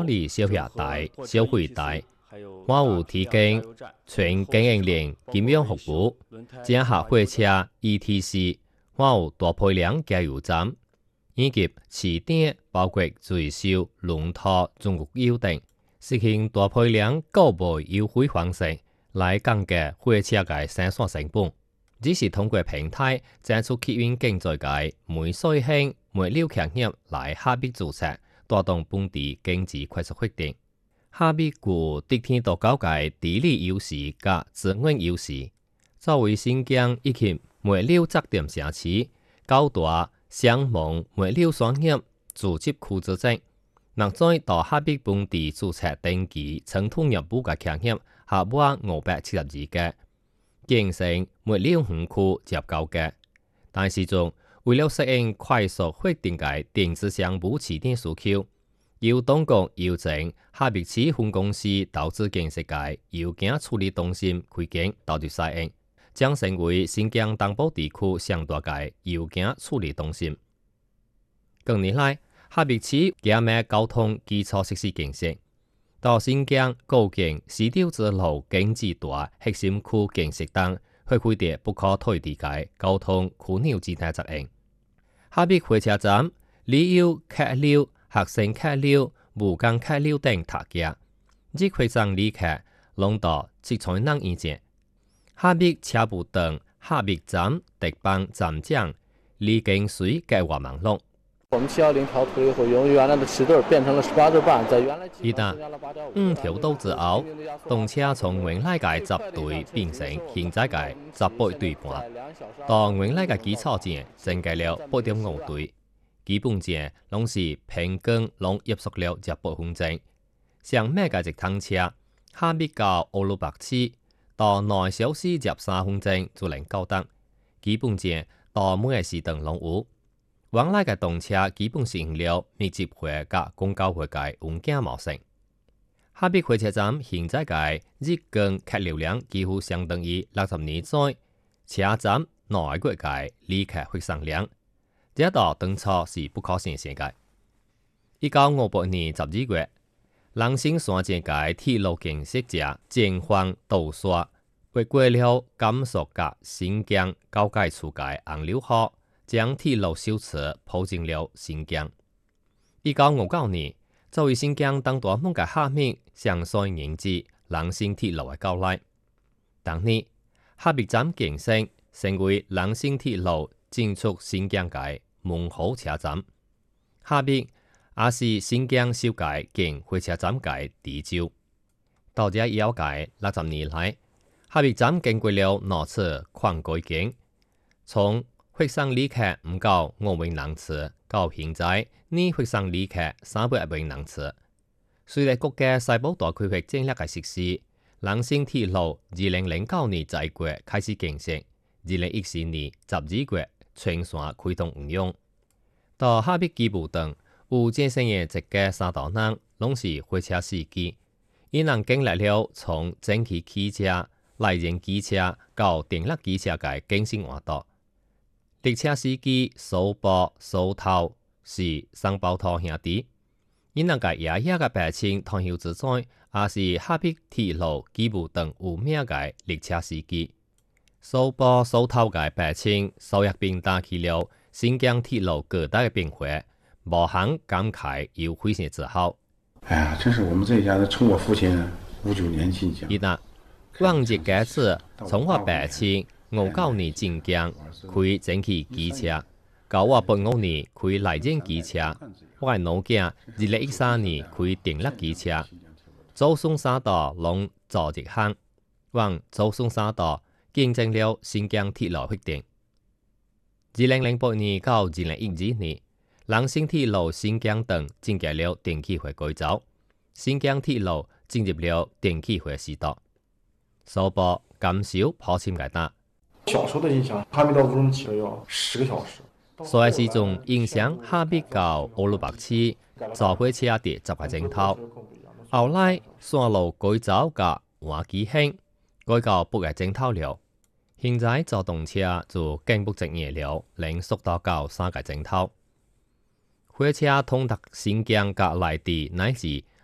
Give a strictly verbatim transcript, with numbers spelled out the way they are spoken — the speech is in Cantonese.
理消费台、消费台，还有提供全经营链金融服务，整合火车 E T C， 还有大批量加油站，以及市点包括最秀、龙头、中国油等，实行大批量购买优惠方式来降低火车嘅生产成本。只是通过平台展出客运经济嘅每水性、每流企业来下笔注册，带动本地经济快速发展。下笔具得天独厚嘅地理优势甲资源优势，作为新疆以及梅柳重点城市，较大商贸梅柳商业组织区之争，若在到下笔本地注册登记成土业务嘅企业下挖五百七十二個。形成梅柳園區接交嘅，但是仲為了適應快速發展嘅電子商務市場需求，由當局邀請下筆市分公司投資建設嘅郵件處理中心開建投入使用，將成為新疆東部地區上大嘅郵件處理中心。近年來，下筆市加密交通基礎設施建設。到新疆構建絲綢之路經濟帶核心區建設等，發揮着不可替代嘅交通樞紐之大作用。下筆火車站旅遊客流、學生客流、務工客流等特價，即擴張旅客攏到七千人以上。下筆車務等下筆站特辦站長李經水計劃網絡。 我們七幺零條圖以後，由原來的七對變成了十八對半，在原來一旦五條道之後，動車從原來嘅十對變成現在嘅十八對半，到原來嘅基礎上增加了八點五對，基本上攏是平均攏壓縮了一百分鐘。上咩嘅直通車，下筆到烏魯木齊到兩小時十三分鐘就能到達，基本上到每個時段攏有。往來嘅動車基本實行了密集化甲公交化嘅運行模式。下筆火車站現在嘅日均客流量幾乎相當於六十年前車站內國嘅旅客發送量，這道當初是不可想象嘅。一九五八年十二月，人生山線嘅鐵路建設者前方盜刷，越過了甘肅甲新疆交界處嘅洪流河。將鐵路修持鋪進了新疆。一九五九年，作為新疆東大門嘅下面上水迎接人新鐵路嘅到來。當年，下筆站建成，成為人新鐵路進出新疆嘅門戶車站。下筆也是新疆首屆建火車站嘅地標。到這以後嘅六十年來，下筆站經過了多次擴改建，從發送旅客唔夠五萬人次，到現在呢發送旅客三百萬人次。隨着國家西部大規模戰略嘅實施，人新鐵路二零零九年十一月開始建設，二零一四年十二月全線開通運用。到下筆基部段有健身嘅一個三道人，攏是火車司機，伊能經歷了從蒸汽機車、內燃機車到電力機車嘅更新換道。列車司機蘇博、蘇濤是雙胞胎兄弟，因能個爺爺嘅爸親退休之際，也是下筆鐵路基部段有名嘅列車司機。蘇博、蘇濤嘅爸親蘇一兵打起了新疆鐵路各大嘅變化，無限感慨又非常自豪。 哎呀，真是我們這一家的，從我父親五九年進疆， 一旦往日開始，從我爸親五九年進疆開蒸汽機車，到我八五年開內燃機車，我嘅老囝二零一三年開電力機車，祖孫三代攏做一行，往祖孫三代見證了新疆鐵路發展。二零零八年到二零一二年，人新鐵路新疆段進行了電氣化改造，新疆鐵路進入了電氣化時代。蘇博減少破千嘅單。 小時候的印象，哈密到烏魯木齊要十個小時。 所以是種影響下筆到烏魯木齊坐火車的十個鐘頭。後來線路改造甲換機型，改到八個鐘頭了。現在坐動車就更不職業了，能縮到到三個鐘頭。火車通達新疆甲內地乃至